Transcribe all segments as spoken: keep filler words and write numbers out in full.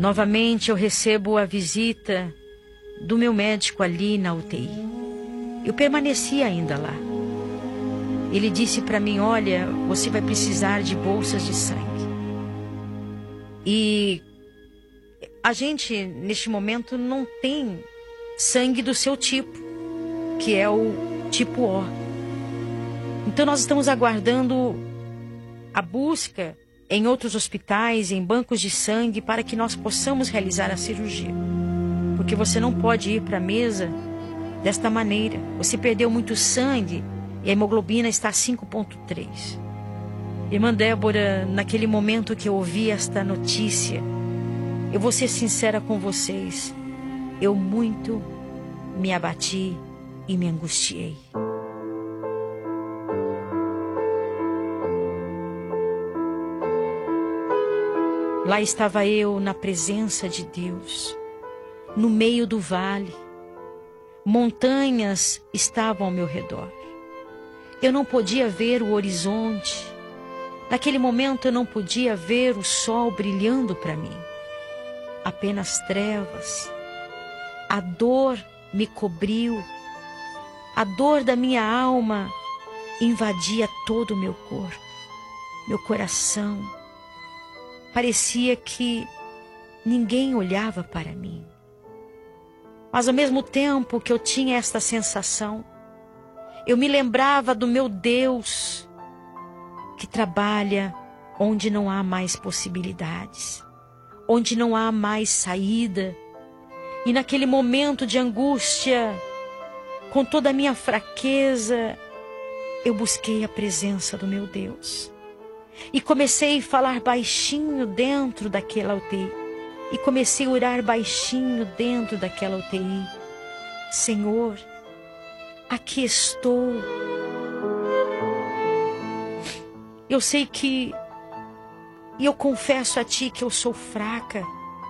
Novamente eu recebo a visita do meu médico ali na U T I. Eu permaneci ainda lá. Ele disse para mim: olha, você vai precisar de bolsas de sangue. E a gente, neste momento, não tem sangue do seu tipo, que é o tipo O. Então nós estamos aguardando a busca em outros hospitais, em bancos de sangue, para que nós possamos realizar a cirurgia. Porque você não pode ir para a mesa desta maneira. Você perdeu muito sangue e a hemoglobina está a cinco ponto três. Irmã Débora, naquele momento que eu ouvi esta notícia, eu vou ser sincera com vocês, eu muito me abati e me angustiei. Lá estava eu na presença de Deus, no meio do vale. Montanhas estavam ao meu redor. Eu não podia ver o horizonte. Naquele momento eu não podia ver o sol brilhando para mim. Apenas trevas. A dor me cobriu. A dor da minha alma invadia todo o meu corpo, meu coração. Parecia que ninguém olhava para mim. Mas ao mesmo tempo que eu tinha esta sensação, eu me lembrava do meu Deus, que trabalha onde não há mais possibilidades, onde não há mais saída. E naquele momento de angústia, com toda a minha fraqueza, eu busquei a presença do meu Deus. E comecei a falar baixinho dentro daquela U T I. E comecei a orar baixinho dentro daquela U T I. Senhor, aqui estou. Eu sei que, e eu confesso a Ti que eu sou fraca.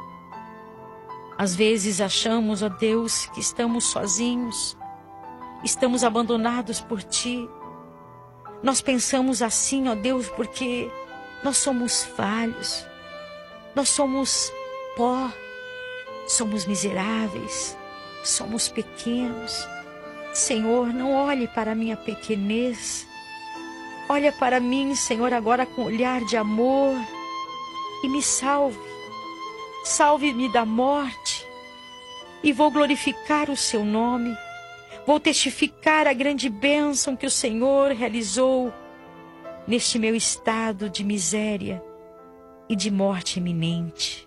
Às vezes achamos, ó Deus, que estamos sozinhos. Estamos abandonados por Ti. Nós pensamos assim, ó Deus, porque nós somos falhos, nós somos pó, somos miseráveis, somos pequenos. Senhor, não olhe para a minha pequenez. Olha para mim, Senhor, agora com olhar de amor e me salve. Salve-me da morte e vou glorificar o Seu nome. Vou testificar a grande bênção que o Senhor realizou neste meu estado de miséria e de morte iminente.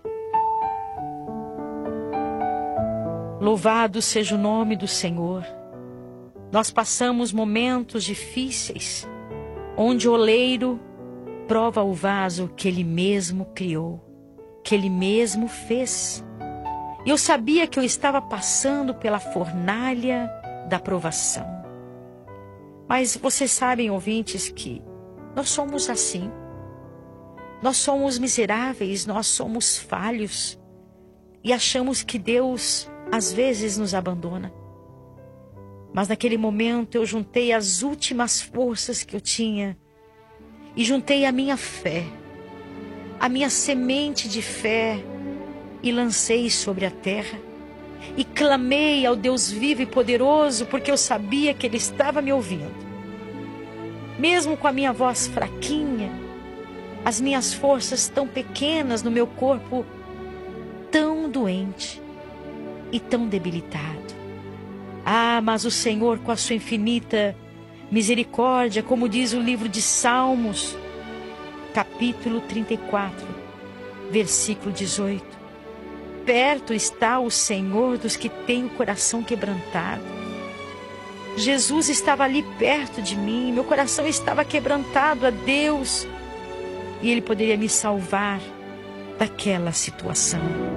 Louvado seja o nome do Senhor. Nós passamos momentos difíceis, onde o oleiro prova o vaso que ele mesmo criou, que ele mesmo fez. E eu sabia que eu estava passando pela fornalha da provação. Mas vocês sabem, ouvintes, que nós somos assim. Nós somos miseráveis, nós somos falhos. E achamos que Deus, às vezes, nos abandona. Mas naquele momento eu juntei as últimas forças que eu tinha. E juntei a minha fé, a minha semente de fé, e lancei sobre a terra. E clamei ao Deus vivo e poderoso, porque eu sabia que Ele estava me ouvindo. Mesmo com a minha voz fraquinha, as minhas forças tão pequenas no meu corpo, tão doente e tão debilitado. Ah, mas o Senhor, com a sua infinita misericórdia, como diz o livro de Salmos, capítulo trinta e quatro, versículo dezoito. Perto está o Senhor dos que têm o coração quebrantado. Jesus estava ali perto de mim, meu coração estava quebrantado a Deus, e Ele poderia me salvar daquela situação.